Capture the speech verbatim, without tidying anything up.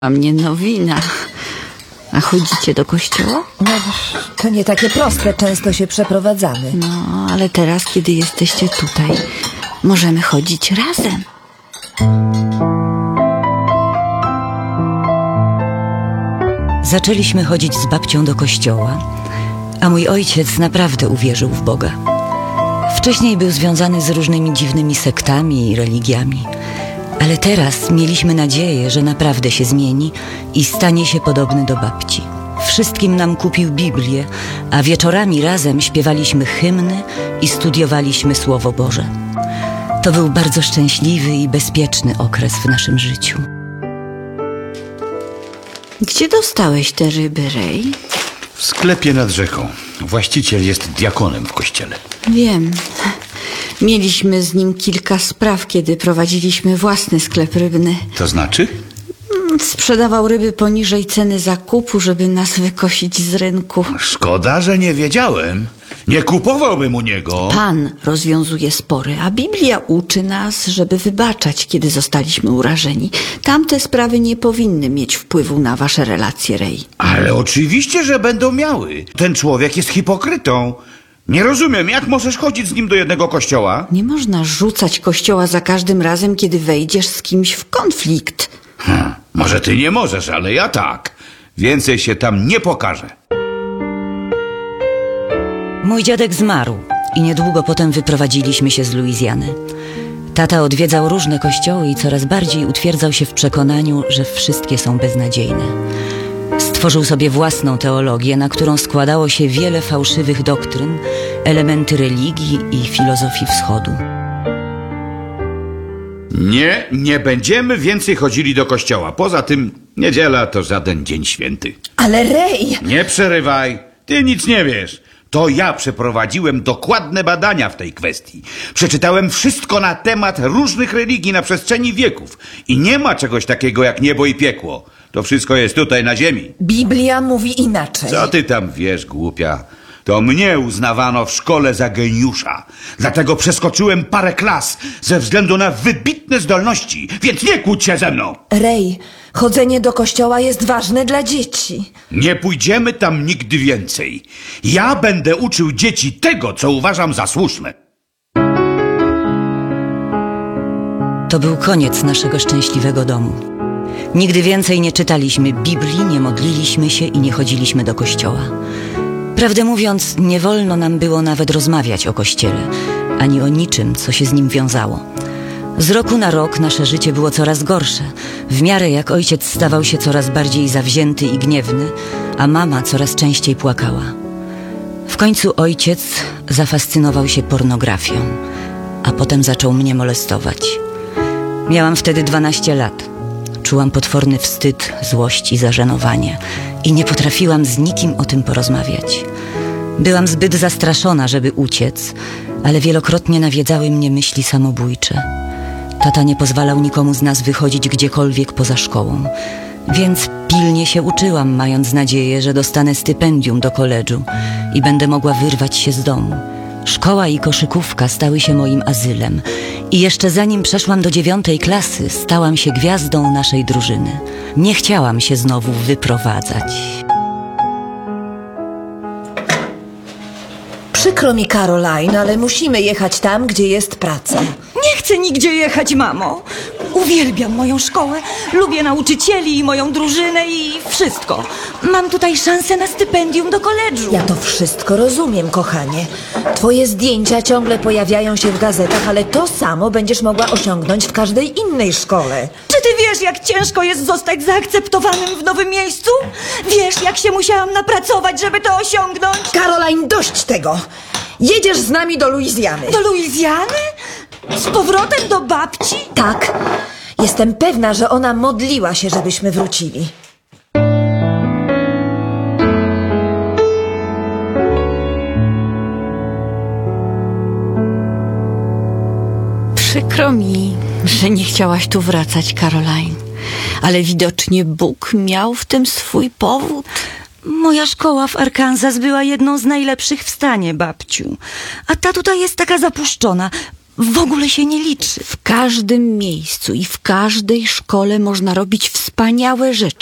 A mnie nowina. A chodzicie do kościoła? No, to nie takie proste, często się przeprowadzamy. No, ale teraz, kiedy jesteście tutaj, możemy chodzić razem. Zaczęliśmy chodzić z babcią do kościoła, a mój ojciec naprawdę uwierzył w Boga. Wcześniej był związany z różnymi dziwnymi sektami i religiami, ale teraz mieliśmy nadzieję, że naprawdę się zmieni i stanie się podobny do babci. Wszystkim nam kupił Biblię, a wieczorami razem śpiewaliśmy hymny i studiowaliśmy Słowo Boże. To był bardzo szczęśliwy i bezpieczny okres w naszym życiu. Gdzie dostałeś te ryby, Ray? W sklepie nad rzeką. Właściciel jest diakonem w kościele. Wiem. Mieliśmy z nim kilka spraw, kiedy prowadziliśmy własny sklep rybny. To znaczy? Sprzedawał ryby poniżej ceny zakupu, żeby nas wykosić z rynku. Szkoda, że nie wiedziałem. Nie kupowałbym u niego. Pan rozwiązuje spory, a Biblia uczy nas, żeby wybaczać, kiedy zostaliśmy urażeni. Tamte sprawy nie powinny mieć wpływu na wasze relacje, Ray. Ale oczywiście, że będą miały. Ten człowiek jest hipokrytą. Nie rozumiem, jak możesz chodzić z nim do jednego kościoła? Nie można rzucać kościoła za każdym razem, kiedy wejdziesz z kimś w konflikt. Hm, może ty nie możesz, ale ja tak. Więcej się tam nie pokażę. Mój dziadek zmarł i niedługo potem wyprowadziliśmy się z Luizjany. Tata odwiedzał różne kościoły i coraz bardziej utwierdzał się w przekonaniu, że wszystkie są beznadziejne. Stworzył sobie własną teologię, na którą składało się wiele fałszywych doktryn, elementy religii i filozofii wschodu. Nie, nie będziemy więcej chodzili do kościoła. Poza tym niedziela to żaden dzień święty. Ale Ray! Nie przerywaj. Ty nic nie wiesz. To ja przeprowadziłem dokładne badania w tej kwestii. Przeczytałem wszystko na temat różnych religii na przestrzeni wieków. I nie ma czegoś takiego jak niebo i piekło. To wszystko jest tutaj na ziemi. Biblia mówi inaczej. Co ty tam wiesz, głupia? To mnie uznawano w szkole za geniusza. Dlatego przeskoczyłem parę klas ze względu na wybitne zdolności. Więc nie kłóć się ze mną. Ray, chodzenie do kościoła jest ważne dla dzieci. Nie pójdziemy tam nigdy więcej. Ja będę uczył dzieci tego, co uważam za słuszne. To był koniec naszego szczęśliwego domu. Nigdy więcej nie czytaliśmy Biblii, nie modliliśmy się i nie chodziliśmy do kościoła. Prawdę mówiąc, nie wolno nam było nawet rozmawiać o kościele, ani o niczym, co się z nim wiązało. Z roku na rok nasze życie było coraz gorsze, w miarę jak ojciec stawał się coraz bardziej zawzięty i gniewny, a mama coraz częściej płakała. W końcu ojciec zafascynował się pornografią, a potem zaczął mnie molestować. Miałam wtedy dwanaście lat. Czułam potworny wstyd, złość i zażenowanie i nie potrafiłam z nikim o tym porozmawiać. Byłam zbyt zastraszona, żeby uciec, ale wielokrotnie nawiedzały mnie myśli samobójcze. Tata nie pozwalał nikomu z nas wychodzić gdziekolwiek poza szkołą, więc pilnie się uczyłam, mając nadzieję, że dostanę stypendium do koledżu i będę mogła wyrwać się z domu. Szkoła i koszykówka stały się moim azylem i jeszcze zanim przeszłam do dziewiątej klasy, stałam się gwiazdą naszej drużyny. Nie chciałam się znowu wyprowadzać. Przykro mi, Caroline, ale musimy jechać tam, gdzie jest praca. Nie chcę nigdzie jechać, mamo. Uwielbiam moją szkołę, lubię nauczycieli i moją drużynę i wszystko. Mam tutaj szansę na stypendium do koledżu. Ja to wszystko rozumiem, kochanie. Twoje zdjęcia ciągle pojawiają się w gazetach, ale to samo będziesz mogła osiągnąć w każdej innej szkole. Czy ty wiesz, jak ciężko jest zostać zaakceptowanym w nowym miejscu? Wiesz, jak się musiałam napracować, żeby to osiągnąć? Caroline, dość tego! Jedziesz z nami do Luizjany. Do Luizjany? Z powrotem do babci? Tak. Jestem pewna, że ona modliła się, żebyśmy wrócili. Przykro mi, że nie chciałaś tu wracać, Caroline. Ale widocznie Bóg miał w tym swój powód. Moja szkoła w Arkansas była jedną z najlepszych w stanie, babciu. A ta tutaj jest taka zapuszczona. w ogóle się nie liczy. W każdym miejscu i w każdej szkole można robić wspaniałe rzeczy.